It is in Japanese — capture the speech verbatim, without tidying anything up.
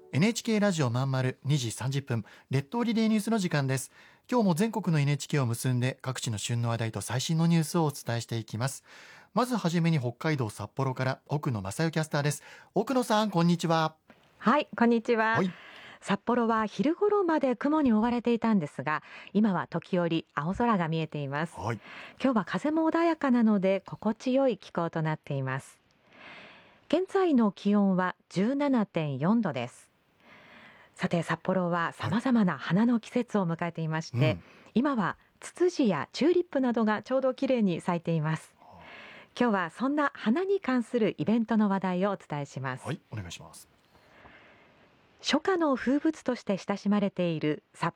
エヌエイチケー ラジオまんまるにじさんじゅっぷん列島リレーニュースの時間です。今日も全国の エヌエイチケー を結んで各地の旬の話題と最新のニュースをお伝えしていきます。まずはじめに北海道札幌から奥野正代キャスターです。奥野さん、こんにちは。 はい、こんにちは。 はい、 札幌は昼頃まで雲に覆われていたんですが、今は時折青空が見えています。 はい、 今日は風も穏やかなので心地よい気候となっています。現在の気温は じゅうななてんよん 度です。さて、札幌は様々な花の季節を迎えていまして、 うん、 今はツツジやチューリップなどがちょうど綺麗に咲いています。今日はそんな花に関するイベントの話題をお伝えします。 はい、お願いします。 初夏の風物として親しまれている札